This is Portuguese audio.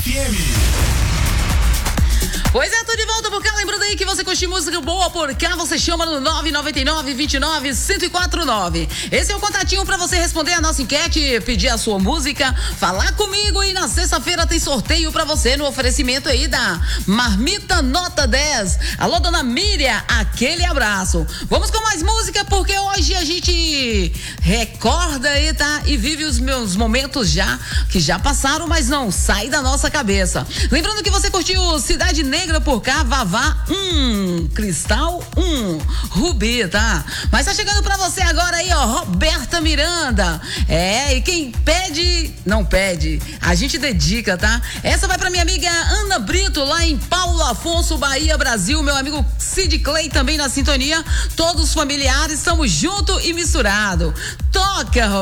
Pois é, tô de volta por cá, lembrando aí que você curte música boa por cá, você chama no 999-29-1049. Esse é o contatinho pra você responder a nossa enquete, pedir a sua música, falar comigo, e na sexta-feira tem sorteio pra você no oferecimento aí da Marmita Nota 10. Alô, dona Miriam, aquele abraço. Vamos com mais música, porque hoje a gente recorda aí, tá? E vive os meus momentos que já passaram, mas não sai da nossa cabeça. Lembrando que você curtiu Cidade Negra por cá, Vavá, Cristal, Rubi, tá? Mas tá chegando pra você agora aí, ó, Roberta Miranda. E quem pede, não pede, a gente dedica, tá? Essa vai pra minha amiga Ana Brito, lá em Paulo Afonso, Bahia, Brasil. Meu amigo Sid Clay também na sintonia. Todos os familiares, estamos junto e misturado. Toca, Roberta.